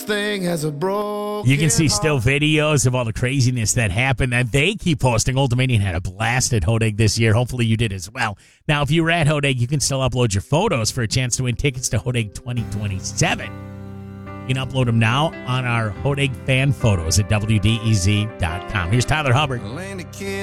thing has a broken You can see still heart. videos of all the craziness that happened that they keep posting. Old Dominion had a blast at Hodag this year. Hopefully you did as well. Now, if you were at Hodag, you can still upload your photos for a chance to win tickets to Hodag 2027. You can upload them now on our Hodag fan photos at WDEZ.com. Here's Tyler Hubbard. Land of Ken